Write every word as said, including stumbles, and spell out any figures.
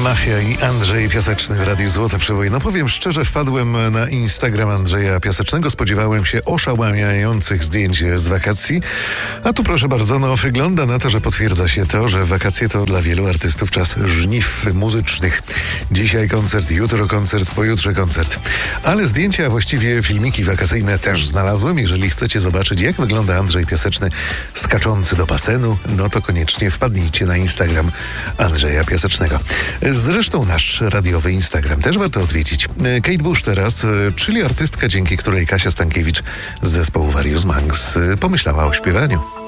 Mafia i Andrzej Piaseczny w Radiu Złote Przeboje. No powiem szczerze, wpadłem na Instagram Andrzeja Piasecznego, spodziewałem się oszałamiających zdjęć z wakacji, a tu proszę bardzo, no wygląda na to, że potwierdza się to, że wakacje to dla wielu artystów czas żniw muzycznych. Dzisiaj koncert, jutro koncert, pojutrze koncert. Ale zdjęcia, a właściwie filmiki wakacyjne też znalazłem. Jeżeli chcecie zobaczyć, jak wygląda Andrzej Piaseczny skaczący do basenu, no to koniecznie wpadnijcie na Instagram Andrzeja Piasecznego. Zresztą nasz radiowy Instagram też warto odwiedzić. Kate Bush teraz, czyli artystka, dzięki której Kasia Stankiewicz z zespołu Various Monks pomyślała o śpiewaniu.